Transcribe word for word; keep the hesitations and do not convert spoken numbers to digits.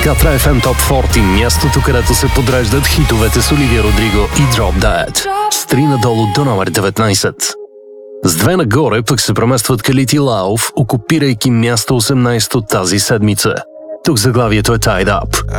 Катра еф ем Top сорок, мястото, където се подреждат хитовете с Оливия Родриго и Drop Dead. С три надолу до номер деветнайсет. С две нагоре пък се преместват Калити Лаов, окупирайки място осемнайсето тази седмица. Тук заглавието е Tied Up.